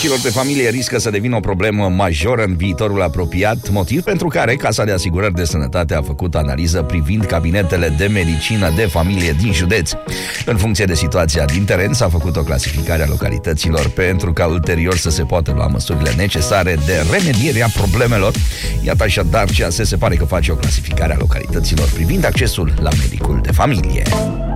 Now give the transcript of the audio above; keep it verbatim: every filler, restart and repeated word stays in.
medicilor de familie riscă să devină o problemă majoră în viitorul apropiat, motiv pentru care Casa de Asigurări de Sănătate a făcut analiză privind cabinetele de medicină de familie din județ. În funcție de situația din teren s-a făcut o clasificare a localităților pentru ca ulterior să se poată lua măsurile necesare de remediere a problemelor. Iată așadar ce se pare că face o clasificare a localităților privind accesul la medicul de familie.